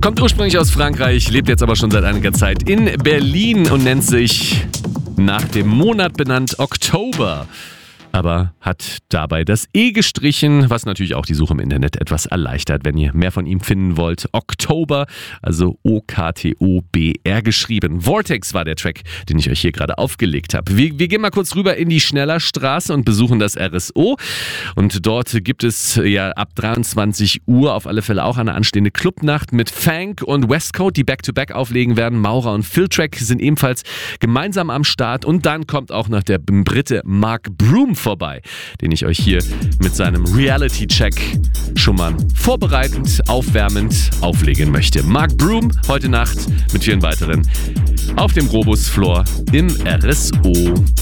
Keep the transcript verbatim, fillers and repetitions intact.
Kommt ursprünglich aus Frankreich, lebt jetzt aber schon seit einiger Zeit in Berlin und nennt sich nach dem Monat benannt Oktober. Aber hat dabei das E gestrichen, was natürlich auch die Suche im Internet etwas erleichtert, wenn ihr mehr von ihm finden wollt. Oktober, also O K T O B R geschrieben. Vortex war der Track, den ich euch hier gerade aufgelegt habe. Wir, wir gehen mal kurz rüber in die Schnellerstraße und besuchen das R S O. Und dort gibt es ja ab dreiundzwanzig Uhr auf alle Fälle auch eine anstehende Clubnacht mit Funk und Westcoast, die Back-to-Back auflegen werden. Maurer und Philtrack sind ebenfalls gemeinsam am Start. Und dann kommt auch noch der Brite Mark Broom vorbei, den ich euch hier mit seinem Reality-Check schon mal vorbereitend, aufwärmend auflegen möchte. Mark Broom heute Nacht mit vielen weiteren auf dem Globus Floor im R S O.